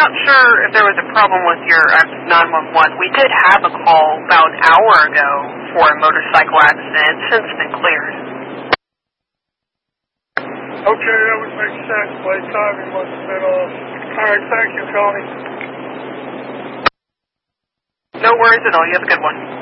not sure if there was a problem with your 911. We did have a call about an hour ago for a motorcycle accident. It's since been cleared. Okay, that would make sense. My timing must have been off. All right, thank you, Tony. No worries at all. You have a good one.